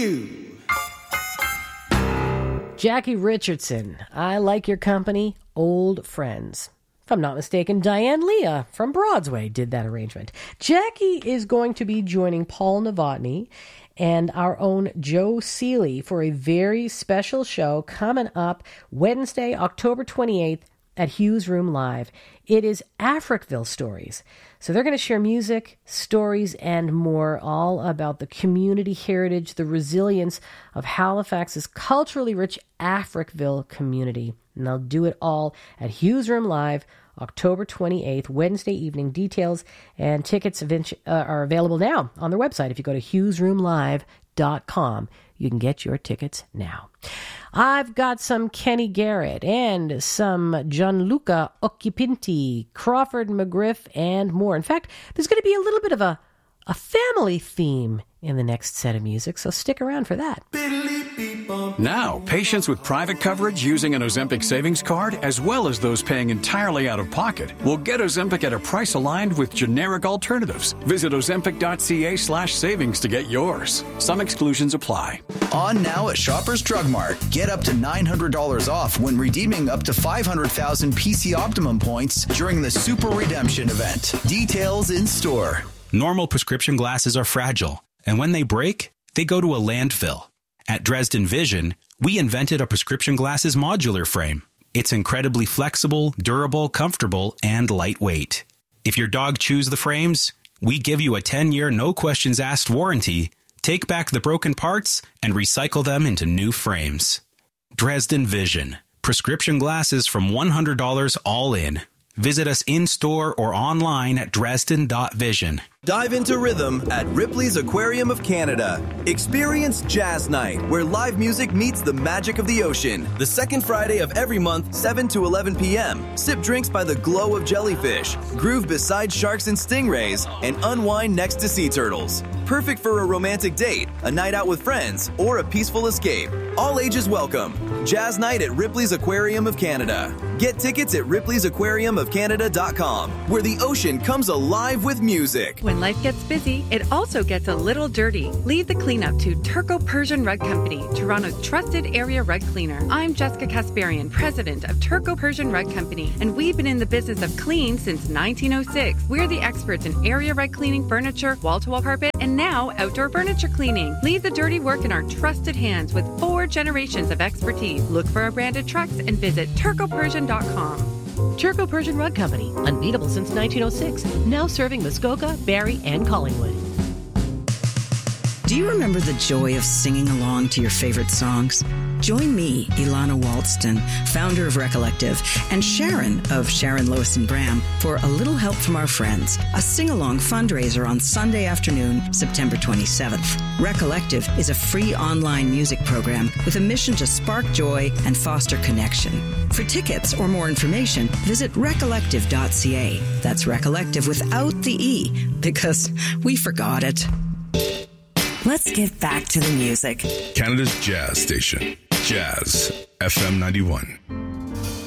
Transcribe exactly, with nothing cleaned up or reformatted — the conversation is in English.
you. Jackie Richardson, I Like Your Company, Old Friends. If I'm not mistaken, Diane Leah from Broadway did that arrangement. Jackie is going to be joining Paul Novotny and our own Joe Seeley for a very special show coming up Wednesday, October twenty-eighth at Hughes Room Live. It is Africville Stories. So they're going to share music, stories, and more, all about the community heritage, the resilience of Halifax's culturally rich Africville community. And they'll do it all at Hughes Room Live, October twenty-eighth, Wednesday evening. Details and tickets are available now on their website. If you go to hughes room live dot com, you can get your tickets now. I've got some Kenny Garrett and some Gianluca Occhipinti, Crawford McGriff, and more. In fact, there's going to be a little bit of a, a family theme in the next set of music, so stick around for that. Now, patients with private coverage using an Ozempic savings card, as well as those paying entirely out of pocket, will get Ozempic at a price aligned with generic alternatives. Visit ozempic.ca slash savings to get yours. Some exclusions apply. On now at Shoppers Drug Mart. Get up to nine hundred dollars off when redeeming up to five hundred thousand P C Optimum points during the Super Redemption event. Details in store. Normal prescription glasses are fragile, and when they break, they go to a landfill. At Dresden Vision, we invented a prescription glasses modular frame. It's incredibly flexible, durable, comfortable, and lightweight. If your dog chews the frames, we give you a ten-year no-questions-asked warranty, take back the broken parts, and recycle them into new frames. Dresden Vision. Prescription glasses from one hundred dollars all in. Visit us in-store or online at dresden dot vision. Dive into rhythm at Ripley's Aquarium of Canada. Experience Jazz Night, where live music meets the magic of the ocean. The second Friday of every month, seven to eleven p.m. Sip drinks by the glow of jellyfish, groove beside sharks and stingrays, and unwind next to sea turtles. Perfect for a romantic date, a night out with friends, or a peaceful escape. All ages welcome. Jazz Night at Ripley's Aquarium of Canada. Get tickets at ripley's aquarium of canada dot com, where the ocean comes alive with music. When life gets busy, it also gets a little dirty. Leave the cleanup to Turco Persian Rug Company, Toronto's trusted area rug cleaner. I'm Jessica Kasparian, president of Turco Persian Rug Company, and we've been in the business of clean since nineteen oh six. We're the experts in area rug cleaning, furniture, wall-to-wall carpet, and now outdoor furniture cleaning. Leave the dirty work in our trusted hands with four generations of expertise. Look for our branded trucks and visit turco persian dot com. Turco Persian Rug Company, unbeatable since nineteen oh six, now serving Muskoka, Barrie, and Collingwood. Do you remember the joy of singing along to your favorite songs? Join me, Ilana Walston, founder of Recollective, and Sharon of Sharon, Lois and Bram for A Little Help from Our Friends, a sing-along fundraiser on Sunday afternoon, September twenty-seventh. Recollective is a free online music program with a mission to spark joy and foster connection. For tickets or more information, visit recollective dot c a. That's Recollective without the E, because we forgot it. Let's get back to the music. Canada's Jazz Station. Jazz F M ninety-one.